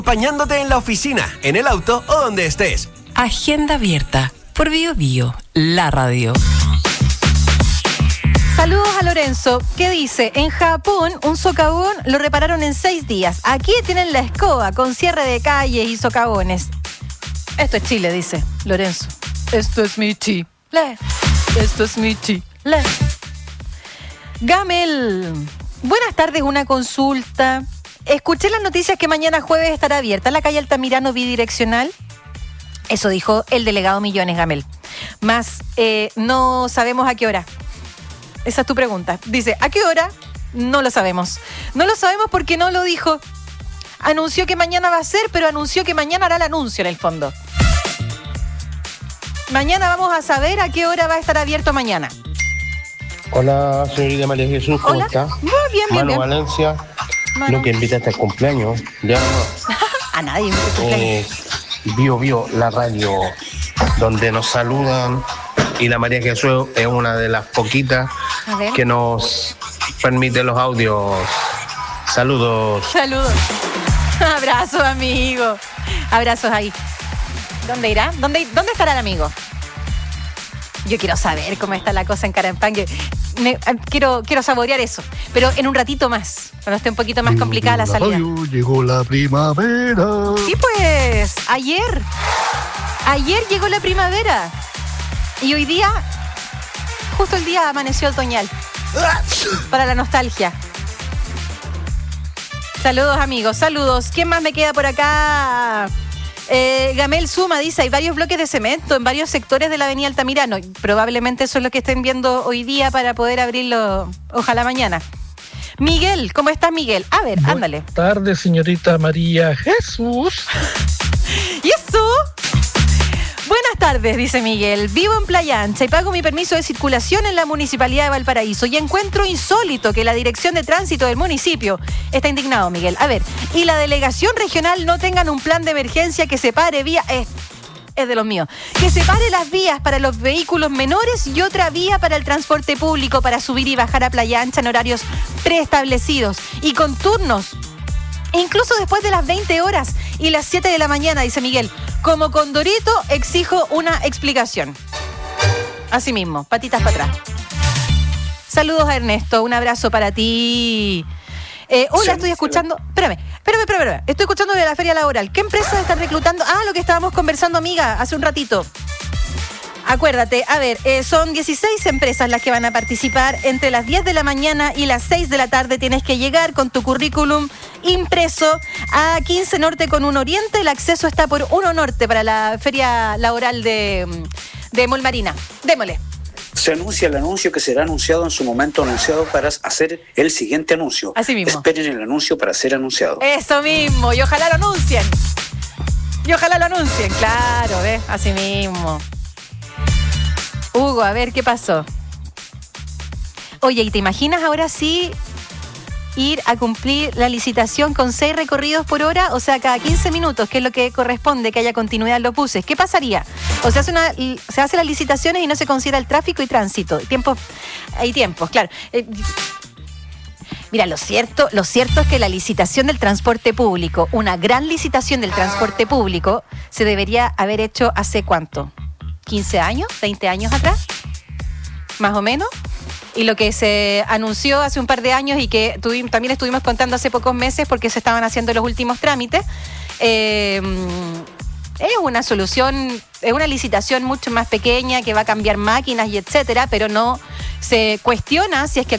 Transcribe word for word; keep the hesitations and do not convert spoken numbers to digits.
acompañándote en la oficina, en el auto o donde estés. Agenda abierta por Bio Bio, la radio. Saludos a Lorenzo, que dice, en Japón un socavón lo repararon en seis días. Aquí tienen la escoba con cierre de calles y socavones. Esto es Chile, dice Lorenzo. Esto es mi Chile. Esto es mi Chile. Gamel, buenas tardes, una consulta. Escuché las noticias que mañana jueves estará abierta la calle Altamirano bidireccional. Eso dijo el delegado Millones, Gamel. Más, eh, no sabemos a qué hora. Esa es tu pregunta. Dice, ¿a qué hora? No lo sabemos. No lo sabemos porque no lo dijo. Anunció que mañana va a ser, pero anunció que mañana hará el anuncio en el fondo. Mañana vamos a saber a qué hora va a estar abierto mañana. Hola, señorita María Jesús, ¿cómo Hola. está? Muy bien, bien, Manu bien. Valencia, Manu. lo que invitaste al cumpleaños. Ya, A nadie. me cumpleaños. eh, Bio Bio, la radio donde nos saludan. Y la María Jesús es una de las poquitas A ver. que nos permite los audios. Saludos. Saludos. Abrazos, amigo. Abrazos ahí. ¿Dónde irá? ¿Dónde, ¿Dónde estará el amigo? Yo quiero saber cómo está la cosa en Carampangue. Me, quiero, quiero saborear eso. Pero en un ratito más, cuando esté un poquito más complicada la salida. Llegó la primavera. Sí, pues, ayer. Ayer llegó la primavera. Y hoy día, justo el día amaneció otoñal. Para la nostalgia. Saludos, amigos, saludos. ¿Quién más me queda por acá? Eh, Gamel Suma dice, hay varios bloques de cemento en varios sectores de la avenida Altamirano. Probablemente eso es lo que estén viendo hoy día para poder abrirlo, ojalá mañana. Miguel, ¿cómo estás, Miguel? A ver, Buenas ándale. tardes, señorita María Jesús. ¿Y eso? Buenas tardes, dice Miguel. Vivo en Playa Ancha y pago mi permiso de circulación en la Municipalidad de Valparaíso y encuentro insólito que la Dirección de Tránsito del municipio está indignado, Miguel. A ver, y la Delegación Regional no tengan un plan de emergencia que separe vía... Es, es de los míos. Que separe las vías para los vehículos menores y otra vía para el transporte público para subir y bajar a Playa Ancha en horarios preestablecidos y con turnos. Incluso después de las veinte horas y las siete de la mañana, dice Miguel. Como Condorito exijo una explicación. Así mismo, patitas para atrás. Saludos a Ernesto, un abrazo para ti. Eh, hola, estoy escuchando... Espérame, espérame, espérame, espérame. Estoy escuchando de la feria laboral. ¿Qué empresas están reclutando? Ah, lo que estábamos conversando, amiga, hace un ratito. Acuérdate, a ver, eh, son dieciséis empresas las que van a participar. Entre las diez de la mañana y las seis de la tarde tienes que llegar con tu currículum impreso a quince Norte con uno Oriente. El acceso está por uno Norte para la feria laboral de, de Molmarina. Démosle. Se anuncia el anuncio que será anunciado en su momento anunciado para hacer el siguiente anuncio. Así mismo. Esperen el anuncio para ser anunciado. Eso mismo, y ojalá lo anuncien. Y ojalá lo anuncien, claro, ¿ves? Así mismo. Hugo, a ver, ¿qué pasó? Oye, ¿y te imaginas ahora sí ir a cumplir la licitación con seis recorridos por hora? O sea, cada quince minutos, que es lo que corresponde que haya continuidad en los buses. ¿Qué pasaría? O sea, hace una, se hacen las licitaciones y no se considera el tráfico y tránsito. Tiempos, hay tiempos, claro. Eh, Mira, lo cierto, lo cierto es que la licitación del transporte público, una gran licitación del transporte público, se debería haber hecho hace ¿cuánto? ¿quince años? ¿veinte años atrás? Más o menos. Y lo que se anunció hace un par de años y que tuvimos, también estuvimos contando hace pocos meses porque se estaban haciendo los últimos trámites, eh, es una solución, es una licitación mucho más pequeña que va a cambiar máquinas y etcétera, pero no se cuestiona si es que